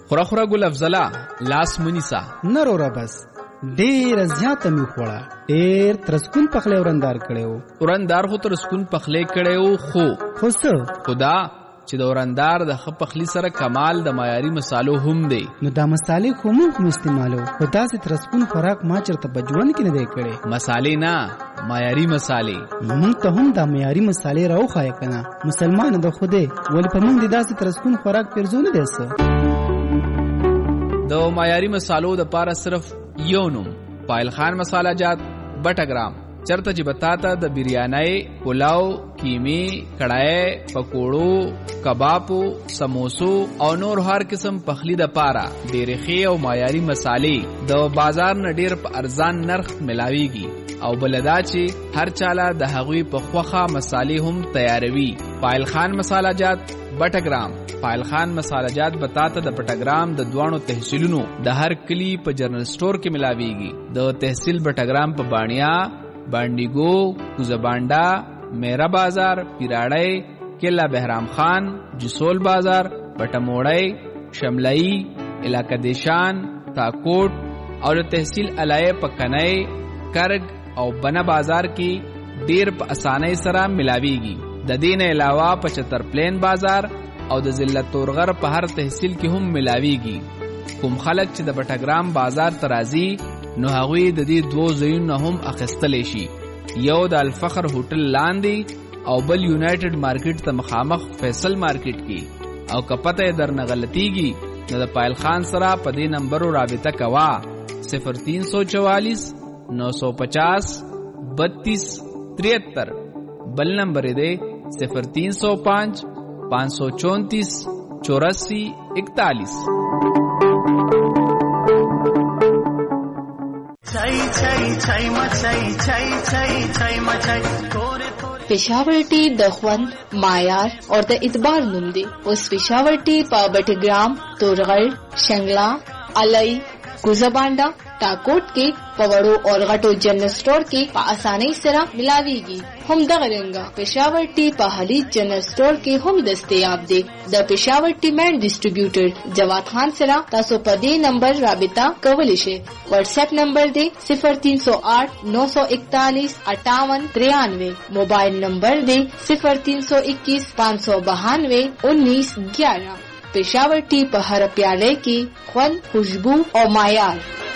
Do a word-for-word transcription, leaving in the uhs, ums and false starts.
خورا خورا ګل افضله لاس منیسا نرورا بس ډیر زیاته می خوړه ډیر ترسکون پخلی ورندار کړو ورندار خو ترسکون پخلی کړو خو خو څه خدا چې د ورندار د خ پخلی سره کمال د معیاري مصالو هم دی نو دا مصالې خو موږ استعمالو خو داسې ترسکون خوراک ما چرته بجوان کې نه دی کړی مصالې نه معیاري مصالې موږ ته هم دا معیاري مصالې راوخایې کنه مسلمان د خوده ولې په موږ د داسې ترسکون خوراک پرځونه دی څه د معیاري مصالو د پاره صرف یو نوم پایل خان مساله جات بټګرام چرته چې بتاتا د بریانۍ پلاو کیمی کڑای پکوړو کبابو سموسو او نور هر قسم پخلی د پاره ډېرې ښې او معیاري مصالې د بازار نه ډېر په ارزان نرخ ملاويږي او بلدا چې هر چاله د هغوی په خوخه مصالې هم تیاروي پایل خان مساله جات بټګرام پایل خان مساله جات بتاتا د بټګرام د دوانو تحصیلونو د هر کلی په جنرال سٹور کې ملاويږي د تحصیل بټګرام په بانیا بانډیګو کوزبانډا میرا بازار پیراړی کلا بهرام خان جسول بازار بټموړی شملئی علاقہ دیشان تاکوټ او تحصیل علای پکنای کرګ او بنا بازار کې ډیر په اسانۍ سره ملاويږي د دین علاوه پچتر پلین بازار او د ضلع تورغر په هر تحصیل کې هم ملاويږي کوم خلک چې د بټګرام بازار ترازی نو هغوی د دې دوه ځایونو هم اخیستلی شي یو د الفخر هوټل لاندې او بل یونایټډ مارکیټ ته مخامخ فیصل مارکیټ کې او که پته یې درنه غلطیږي نو د پایل خان سره په دې نمبرو رابطه کوه صفر تین سو چوالیس نو سو پچاس بتیس تریہتر بل نمبر دے صفر تین سو پانچ پانچ سو چونتیس چوراسی اکتالیس پېښور ټي د خوند معیار او د اعتبار نوم دی اوس پېښور ټي په بټګرام تورغړ شنګلا علي کوزبانډا ټاکوټ کې پوړو او غټو جنرال سٹور کې په اسانۍ سره ملاويږي هم دغه رنګه پېښور ټي په هلي جنرال سٹور کې هم دستیاب دی د پېښور ټي مین ډیسټریبیوټر جواد خان سره تاسو په دې نمبر رابطه کولی شئ واتس اپ نمبر دی صفر تین سو آٹھ نو سو اکتالیس اٹھاون ترانوے موبائل نمبر دی صفر تین سو اکیس پانچ سو بہانوے انیس گیارہ پېښور ټي په هر پیاله کې خوند خوشبو او معیار